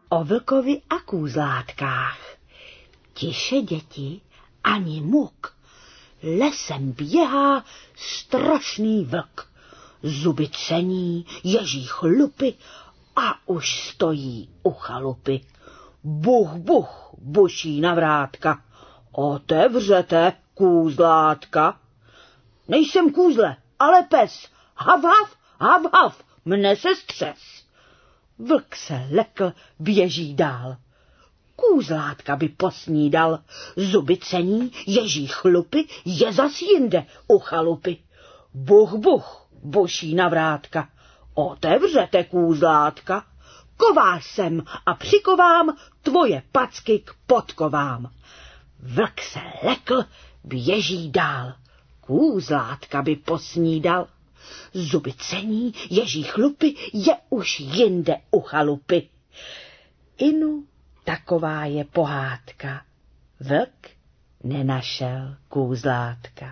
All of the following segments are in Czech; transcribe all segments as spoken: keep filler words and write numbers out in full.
O vlkovi a kůzlátkách. Tiše, děti, ani muk. Lesem běhá strašný vlk. Zuby tření, ježí chlupy a už stojí u chalupy. Buch, buch, buší na vrátka. Otevřete, kůzlátka. Nejsem kůzle, ale pes. Hav, hav, hav, hav, mne se střes. Vlk se lekl, běží dál. Kůzlátka by posnídal. Zuby cení, ježí chlupy, je zas jinde u chalupy. Buch, buch, buší na vrátka. Otevřete, kůzlátka. Kovář jsem a přikovám tvoje packy k podkovám. Vlk se lekl, běží dál. Kůzlátka by posnídal. Zuby cení, ježí chlupy, je už jinde u chalupy. Inu, taková je pohádka. Vlk nenašel kůzlátka.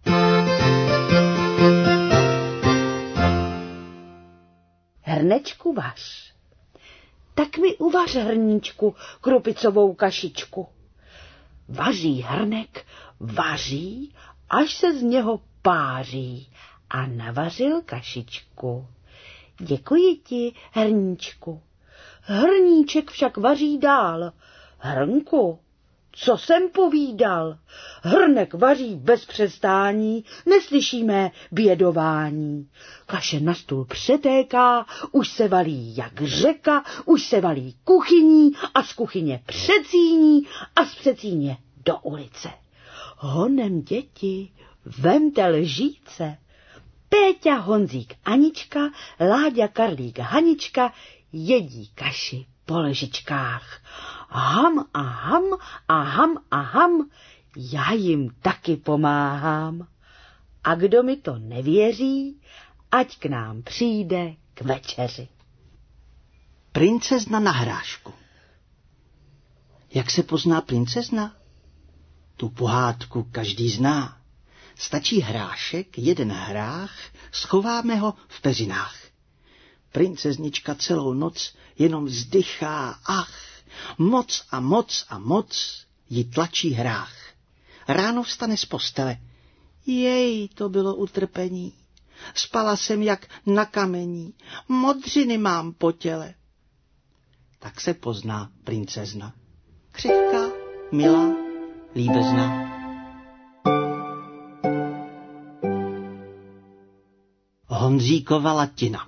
Hrnečku vař. Tak mi uvař, hrníčku, krupicovou kašičku. Vaří hrnek, vaří, až se z něho páří a navařil kašičku. Děkuji ti, hrníčku. Hrníček však vaří dál. Hrnku, co jsem povídal? Hrnek vaří bez přestání, neslyšíme bědování. Kaše na stůl přetéká, už se valí jak řeka, už se valí kuchyní a z kuchyně přecíní a z přecíně do ulice. Honem, děti, vemte lžíce. Péťa, Honzík, Anička, Láďa, Karlík, Hanička jedí kaši po lžičkách. Ham a ham a ham a ham, já jim taky pomáhám. A kdo mi to nevěří, ať k nám přijde k večeři. Princezna na hrášku. Jak se pozná princezna? Tu pohádku každý zná. Stačí hrášek, jeden hrách, schováme ho v peřinách. Princeznička celou noc jenom vzdychá, ach, moc a moc a moc ji tlačí hrách. Ráno vstane z postele. Jej, to bylo utrpení. Spala jsem jak na kamení, modřiny mám po těle. Tak se pozná princezna. Křehká, milá, líbezná. Honzíkova latina.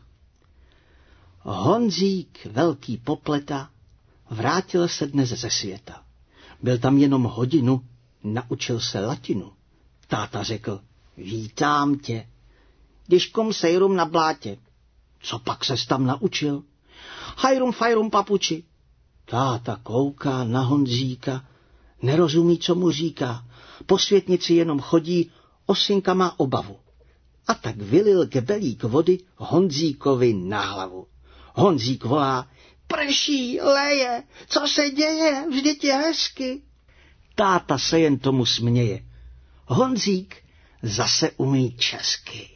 Honzík, velký popleta, vrátil se dnes ze světa. Byl tam jenom hodinu, naučil se latinu. Táta řekl, vítám tě. Když kom sejrum na blátě. Co pak ses tam naučil? Hajrum fajrum papuči. Táta kouká na Honzíka, nerozumí, co mu říká. Po světnici jenom chodí, osinka má obavu. A tak vylil gebelík vody Honzíkovi na hlavu. Honzík volá, prší, leje, co se děje, vždyť je hezky. Táta se jen tomu směje. Honzík zase umí česky.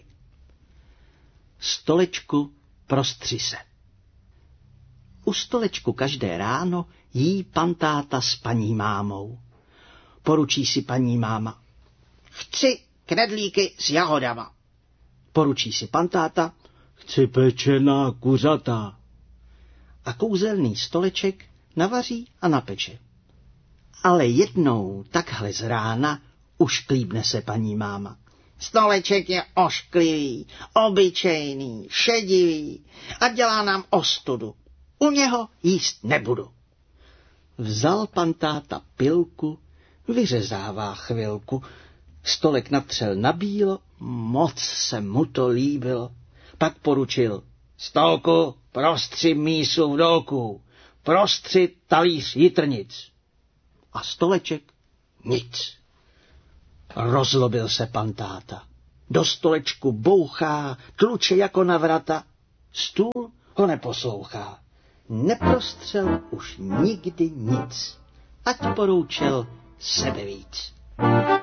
Stolečku prostři se. U stolečku každé ráno jí pan táta s paní mámou. Poručí si paní máma. Chci knedlíky s jahodama. Poručí si pan táta. Chci pečená kuřata. A kouzelný stoleček navaří a napeče. Ale jednou takhle z rána ušklíbne se paní máma. Stoleček je ošklivý, obyčejný, šedivý a dělá nám ostudu. U něho jíst nebudu. Vzal pan táta pilku, vyřezává chvilku, stolek natřel na bílo, moc se mu to líbilo. Pak poručil, stolku prostři mísu v dolku, prostři talíř jitrnic. A stoleček nic. Rozlobil se pan táta. Do stolečku bouchá, tluče jako na vrata. Stůl ho neposlouchá. Neprostřel už nikdy nic, ať poroučel sebe víc.